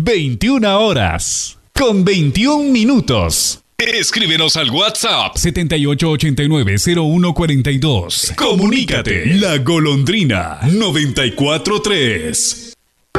21 horas con 21 minutos. Escríbenos al WhatsApp 7889-0142. Comunícate. La Golondrina 94.3.